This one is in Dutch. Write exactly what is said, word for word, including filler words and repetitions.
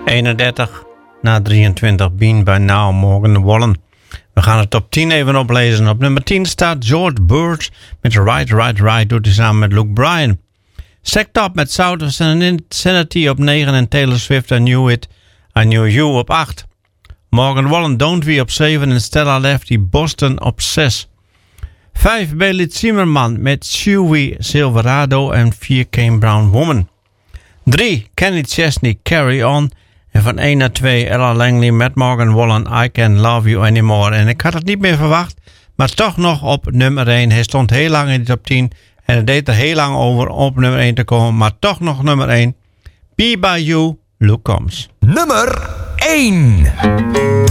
eenendertig na drieëntwintig. Been by now, Morgan Wallen. We gaan de top tien even oplezen. Op nummer tien staat George Burns met Right, Right, Right. Doet hij samen met Luke Bryan. Sect Up met South of Sanity op negen. En Taylor Swift, I Knew It, I Knew You op acht. Morgan Wallen, Don't We op zeven. En Stella Lefty, Boston op zes. vijf. Bailey Zimmerman met Chewy Silverado. En vier. Kane Brown Woman. drie. Kenny Chesney, Carry On. En van één naar twee. Ella Langley met Morgan Wallen, I Can't Love You Anymore. En ik had het niet meer verwacht, maar toch nog op nummer één. Hij stond heel lang in de top tien. En het deed er heel lang over op nummer één te komen. Maar toch nog nummer één. Be By You, Luke Combs. Nummer één.